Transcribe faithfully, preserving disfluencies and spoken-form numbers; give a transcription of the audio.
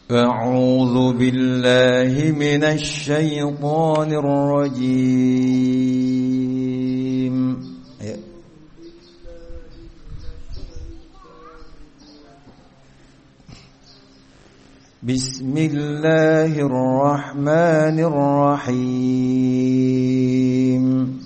أعوذ بالله من الشيطان الرجيم. بسم الله الرحمن الرحيم.